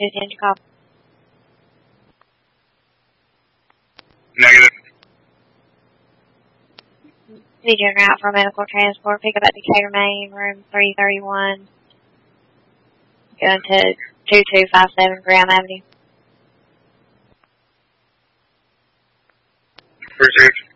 210 to call. Negative. Need you en route for medical transport. Pick up at Decatur, Maine, room 331. Going to 2257 Graham Avenue. Received.